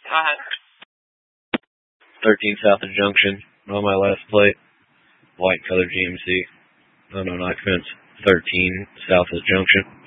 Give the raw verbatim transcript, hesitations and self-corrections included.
Go ahead. thirteen South of Junction. On my last plate. White color G M C. Unknown occupants. thirteen South of Junction.